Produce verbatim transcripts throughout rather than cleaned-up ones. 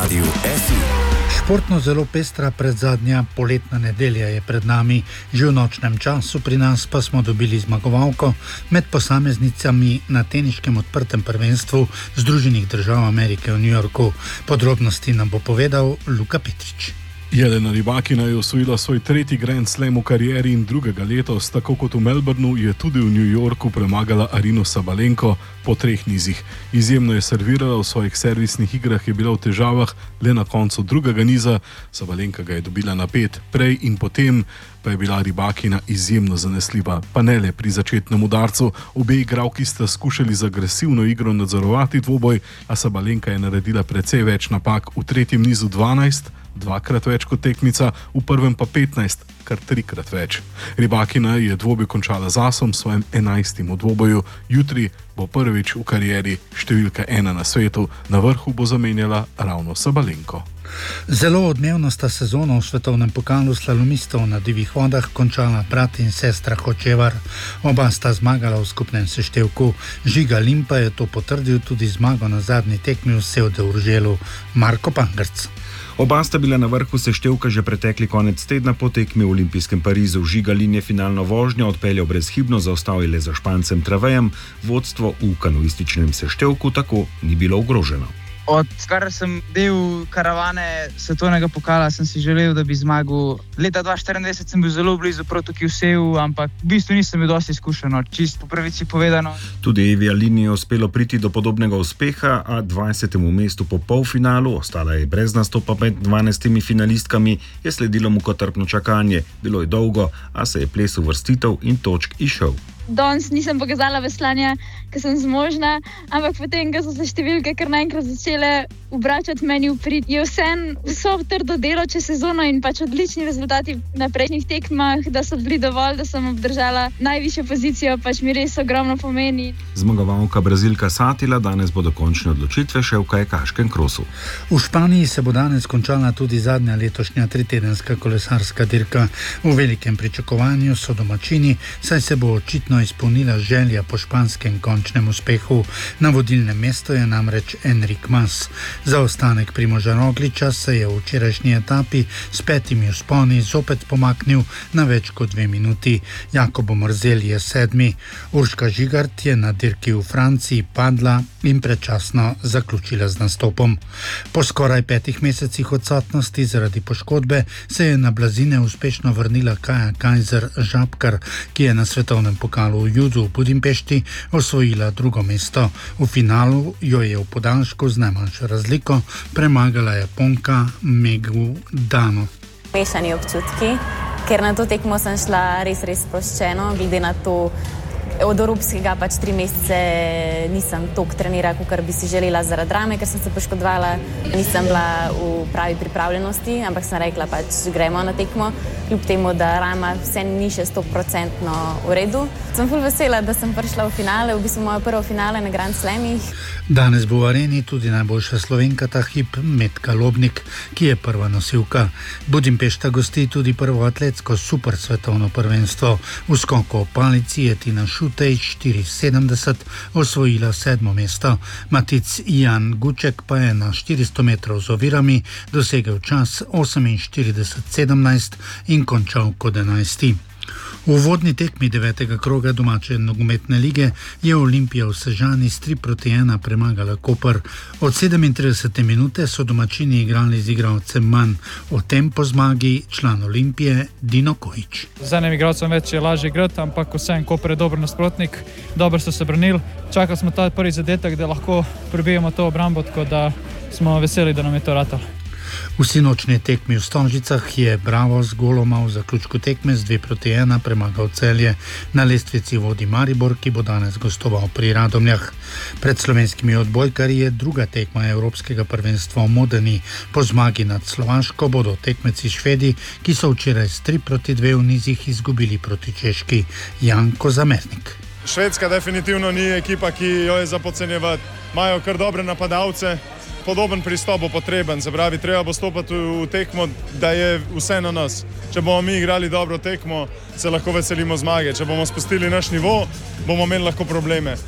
Radiu F I. Športno zelo pestra predzadnja poletna nedelja je pred nami. Že v nočnem času pri nas pa smo dobili zmagovalko med posameznicami na teniškem odprtem prvenstvu Združenih držav Amerike v New Yorku. Podrobnosti nam bo povedal Luka Petrič. Jelena Rybakina je osvojila svoj tretji Grand Slam v karieri in drugega letos, tako kot v Melbourneu, je tudi v New Yorku premagala Arino Sabalenko po treh nizih. Izjemno je servirala, v svojih servisnih igrah je bila v težavah, le na koncu drugega niza. Sabalenka ga je dobila na pet, prej in potem pa je bila Rybakina izjemno zanesljiva. Pa ne le pri začetnem udarcu, obe igralki sta skušali z agresivno igro nadzorovati dvoboj, a Sabalenka je naredila precej več napak, v tretjem nizu dvanajst, dvakrat več kot tekmica, v prvem pa petnajst, kar trikrat več. Rybakina je dvoboj končala z asom, svojim enajstim v dvoboju. Jutri bo prvič v karieri številka ena na svetu, na vrhu bo zamenjala ravno Sabalenko. Zelo odmevno sta sezono v svetovnem pokalu slalomistov na divjih vodah končala brat in sestra Hočevar. Oba sta zmagala v skupnem seštevku. Žiga Limpa je to potrdil tudi zmago na zadnji tekmi v Sevde v Urželu. Marko Pangrc. Oba sta bila na vrhu seštevka že pretekli konec tedna po tekmi v olimpijskem Parizu. Žiga Lin je finalno vožnjo odpeljal brezhibno, zaostal le za Špancem Travejem. Vodstvo v kanuističnem seštevku tako ni bilo ogroženo. Odkar sem del karavane svetovnega pokala, sem si želel, da bi zmagal. Leta dva tisoč štiriindvajset sem bil zelo blizu proti Kjuseu, ampak v bistvu nisem bil dosti izkušen, čisto po pravici povedano. Tudi Evi Alini je uspelo priti do podobnega uspeha, a dvajsetemu mestu po polfinalu, ostala je brez nastopa med dvanajstimi finalistkami, je sledilo mukotrpno čakanje. Bilo je dolgo, a se je ples uvrstitev in točk izšel. Danes nisem pokazala veslanja, ker sem zmožna, ampak potem, ko so se številke kar naenkrat začele obračati meni v prid, je vsem vso trdo delo čez sezono in pač odlični rezultati na prejšnjih tekmah, da so bili dovolj, da sem obdržala najvišjo pozicijo, pač mi res ogromno pomeni. Zmagovalka Brazilka Satila danes bo do končne odločitve še v kajakaškem krosu. V Španiji se bo danes končala tudi zadnja letošnja tritedenska kolesarska dirka. V velikem pričakovanju so domačini, saj se bo očitno izpolnila želja po španskem končnem uspehu. Na vodilnem mestu je namreč Enric Mas. Zaostanek Primoža Rogliča se je v včerajšnji etapi s petimi vzponi zopet pomaknil na več kot dve minuti. Jakobo Mrzel je sedmi. Urška Žigart je na dirki v Franciji padla in predčasno zaključila z nastopom. Po skoraj petih mesecih odsotnosti zaradi poškodbe se je na blazine uspešno vrnila Kaja Kajzer Žabkar, ki je na svetovnem pokalu v judu v Budimpešti osvojila drugo mesto. V finalu jo je v podaljšku z najmanjšo razliko premagala Japonka Megu Dano. Mešani občutki, ker na to tekmo sem šla res, res sproščeno, glede na to, od Evropskega pač tri mesece nisem toliko trenirala, kot bi si želela zaradi drame, ker sem se poškodovala. Nisem bila v pravi pripravljenosti, ampak sem rekla, pač gremo na tekmo, kljub temu, da rama vse ni še sto procentno v redu. Sem ful vesela, da sem prišla v finale, v bistvu moje prvo finale na Grand Slamih. Danes bo v areni tudi najboljša Slovenka ta hip Metka Lobnik, ki je prva nosilka. Budimpešta gosti tudi prvo atletsko super svetovno prvenstvo. V skoku o palici je Tina Šutej štiri sedemdeset osvojila sedmo mesto. Matic Jan Guček pa je na štiristo metrov z ovirami dosegel čas oseminštirideset sedemnajst in končal kot enajsti. V uvodni tekmi devetega kroga domače nogometne lige je Olimpija v Sežani s tri proti ena premagala Koper. Od sedemintridesete minute so domačini igrali z igralcem manj. O tem po zmagi član Olimpije Dino Kojič. Z enim igralcem več je lažje igrati, ampak vsem Koper je dober nasprotnik, dobro so se branili. Čakali smo ta prvi zadetek, da lahko prebijemo to obrambo, tako da smo veseli, da nam je to ratalo. V sinočni tekmi v Stonžicah je Bravo z goloma v zaključku tekme z dve proti ena premagal Celje. Na lestvici vodi Maribor, ki bo danes gostoval pri Radomljah. Pred slovenskimi odbojkarji je druga tekma Evropskega prvenstva v Modeni. Po zmagi nad Slovaško bodo tekmeci Švedi, ki so včeraj s tri proti dve v nizih izgubili proti Češki. Janko Zamernik. Švedska definitivno ni ekipa, ki jo je za podcenjevati. Imajo kar dobre napadalce. Podoben pristop bo potreben, se pravi, treba bo stopati v tekmo, da je vse na nas. Če bomo mi igrali dobro tekmo, se lahko veselimo zmage. Če bomo spustili naš nivo, bomo imeli lahko probleme.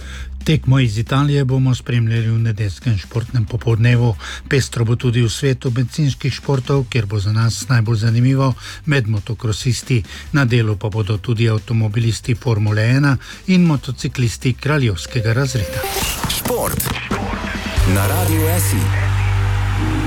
Tekmo iz Italije bomo spremljali v nedeljskem športnem popoldnevu. Pestro bo tudi v svetu bencinskih športov, kjer bo za nas najbolj zanimivo med motokrosisti. Na delu pa bodo tudi avtomobilisti Formule ena in motociklisti kraljevskega razreda. Šport na Radiu S I.